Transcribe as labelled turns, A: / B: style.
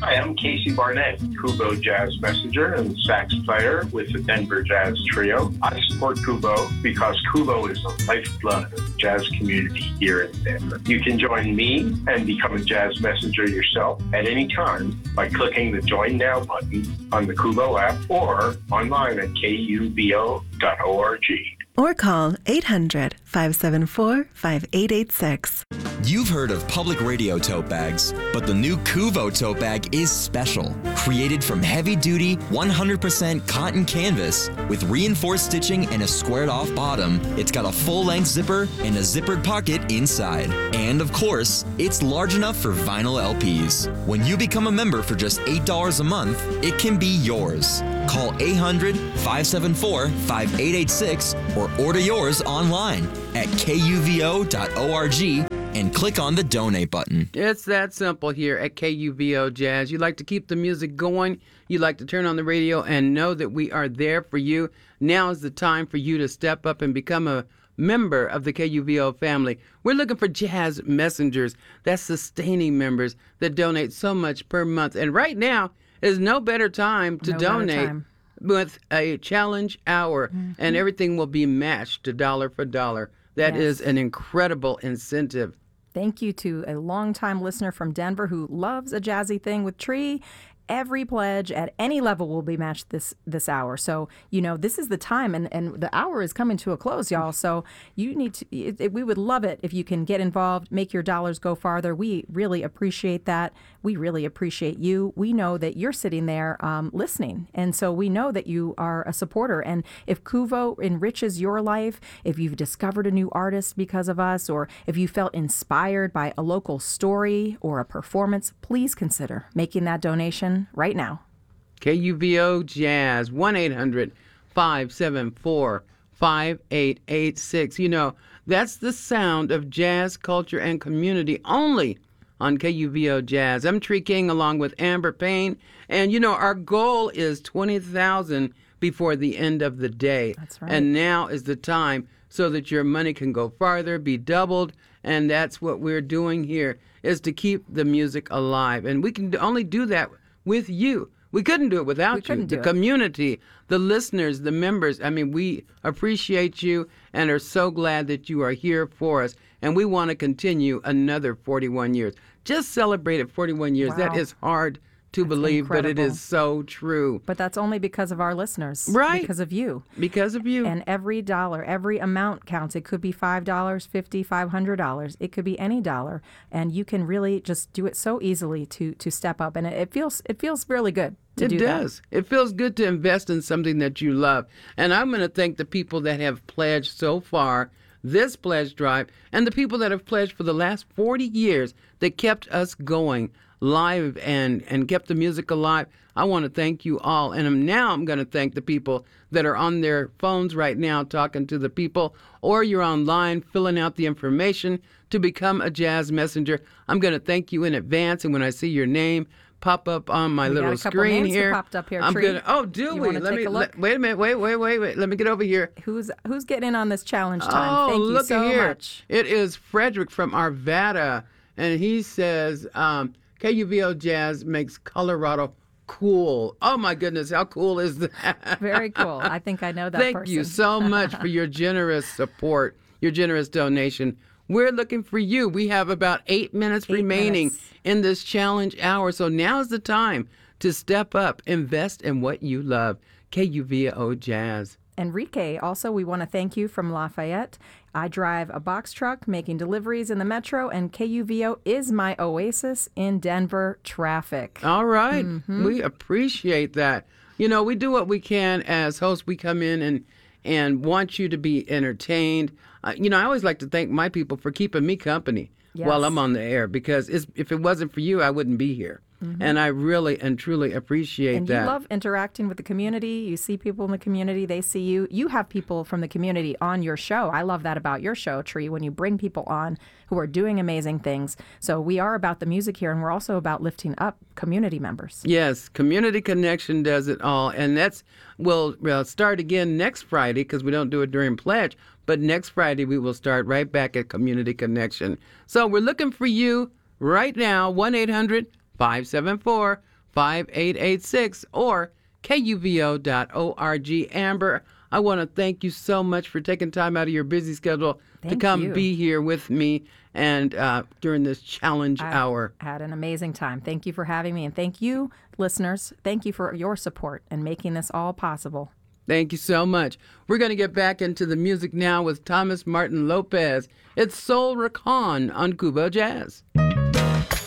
A: Hi, I'm Casey Barnett, Kubo Jazz Messenger and sax player with the Denver Jazz Trio. I support Kubo because Kubo is the lifeblood of the jazz community here in Denver. You can join me and become a jazz messenger yourself at any time by clicking the Join Now button on the Kubo app or online at kubo.org.
B: Or call 800-574-5886.
C: You've heard of public radio tote bags, but the new Kuvo tote bag is special. Created from heavy-duty, 100% cotton canvas with reinforced stitching and a squared-off bottom, it's got a full-length zipper and a zippered pocket inside. And, of course, it's large enough for vinyl LPs. When you become a member for just $8 a month, it can be yours. Call 800-574-5886 or order yours online at kuvo.org and click on the donate button.
D: It's that simple here at KUVO Jazz. You like to keep the music going. You like to turn on the radio and know that we are there for you. Now is the time for you to step up and become a member of the KUVO family. We're looking for jazz messengers. That's sustaining members that donate so much per month. And right now is no better time to donate with a challenge hour, and everything will be matched to dollar for dollar. That is an incredible incentive.
E: Thank you to a longtime listener from Denver who loves a jazzy thing with Tree. Every pledge at any level will be matched this hour. So, you know, this is the time, and the hour is coming to a close, y'all. So you need to, we would love it if you can get involved, make your dollars go farther. We really appreciate that. We really appreciate you. We know that you're sitting there listening, and so we know that you are a supporter. And if Kuvo enriches your life, if you've discovered a new artist because of us, or if you felt inspired by a local story or a performance, please consider making that donation right now.
D: KUVO Jazz, 1-800-574-5886. You know, that's the sound of jazz culture and community only on KUVO Jazz. I'm Tree King along with Amber Payne. And, you know, our goal is 20,000 before the end of the day.
E: That's right.
D: And now is the time so that your money can go farther, be doubled. And that's what we're doing here, is to keep the music alive. And we can only do that with you. We couldn't do it without you. The community, the listeners, the members. I mean, we appreciate you and are so glad that you are here for us. And we want to continue another 41 years. Just celebrated 41 years. Wow. That is hard to believe, incredible. But it is so true.
E: But that's only because of our listeners.
D: Right.
E: Because of you.
D: Because of you.
E: And every dollar, every amount counts. It could be $5, $50, $500. It could be any dollar. And you can really just do it so easily to step up. And it feels really good to do that.
D: It does. It feels good to invest in something that you love. And I'm going to thank the people that have pledged so far this pledge drive, and the people that have pledged for the last 40 years that kept us going live and kept the music alive. I want to thank you all. And I'm going to thank the people that are on their phones right now talking to the people, or you're online filling out the information to become a jazz messenger. I'm going to thank you in advance, and when I see your name pop up on my little screen here,
E: popped up here.
D: I'm going to, wait a minute, wait. Let me get over here.
E: Who's getting in on this challenge time?
D: Oh,
E: thank you
D: look
E: so
D: here.
E: much.
D: It is Frederick from Arvada, and he says, KUVO Jazz makes Colorado cool. Oh, my goodness. How cool is that?
E: Very cool. I think I know that
D: Thank
E: person.
D: you so much for your generous support, your generous donation. We're looking for you. We have about 8 minutes remaining in this challenge hour. So now's the time to step up, invest in what you love. KUVO Jazz.
E: Enrique, also, we want to thank you from Lafayette. I drive a box truck making deliveries in the metro, and KUVO is my oasis in Denver traffic.
D: All right. We appreciate that. You know, we do what we can as hosts. We come in and want you to be entertained. You know, I always like to thank my people for keeping me company while I'm on the air, because if it wasn't for you, I wouldn't be here. And I really and truly appreciate that.
E: And you love interacting with the community. You see people in the community. They see you. You have people from the community on your show. I love that about your show, Tree, when you bring people on who are doing amazing things. So we are about the music here, and we're also about lifting up community members.
D: Yes, Community Connection does it all. And we'll start again next Friday, because we don't do it during Pledge. But next Friday, we will start right back at Community Connection. So we're looking for you right now, 1-800-574 5886 or kuvo.org. Amber, I want to thank you so much for taking time out of your busy schedule to come be here with me and during this challenge hour.
E: I had an amazing time. Thank you for having me, and thank you, listeners. Thank you for your support and making this all possible.
D: Thank you so much. We're going to get back into the music now with Thomas Martin Lopez. It's Soul Rakan on Kubo Jazz.